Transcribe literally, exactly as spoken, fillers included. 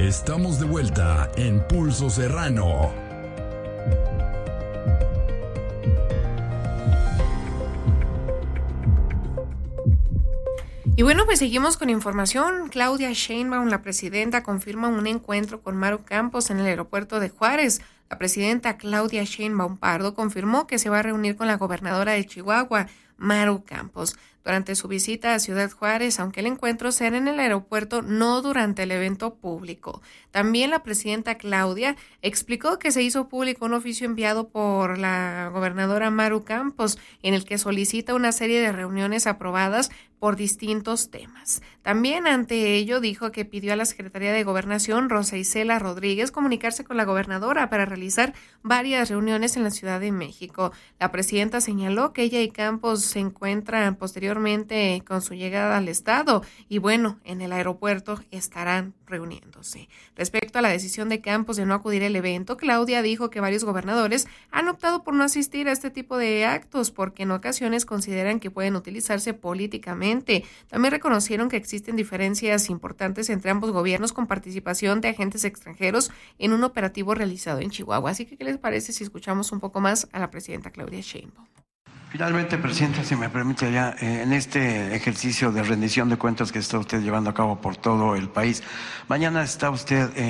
Estamos de vuelta en Pulso Serrano. Y bueno, pues seguimos con información. Claudia Sheinbaum, la presidenta, confirma un encuentro con Maru Campos en el aeropuerto de Juárez. La presidenta Claudia Sheinbaum Pardo confirmó que se va a reunir con la gobernadora de Chihuahua, Maru Campos, durante su visita a Ciudad Juárez, aunque el encuentro será en el aeropuerto, no durante el evento público. También la presidenta Claudia explicó que se hizo público un oficio enviado por la gobernadora Maru Campos, en el que solicita una serie de reuniones aprobadas por distintos temas. También ante ello dijo que pidió a la Secretaría de Gobernación, Rosa Isela Rodríguez, comunicarse con la gobernadora para realizar varias reuniones en la Ciudad de México. La presidenta señaló que ella y Campos se encuentran posteriormente con su llegada al estado y bueno, en el aeropuerto estarán reuniéndose. Respecto a la decisión de Campos de no acudir al evento, Claudia dijo que varios gobernadores han optado por no asistir a este tipo de actos porque en ocasiones consideran que pueden utilizarse políticamente. También reconocieron que existen diferencias importantes entre ambos gobiernos con participación de agentes extranjeros en un operativo realizado en Chihuahua. Así que, ¿qué les parece si escuchamos un poco más a la presidenta Claudia Sheinbaum? Finalmente, presidenta, si me permite ya, eh, en este ejercicio de rendición de cuentas que está usted llevando a cabo por todo el país, mañana está usted... Eh,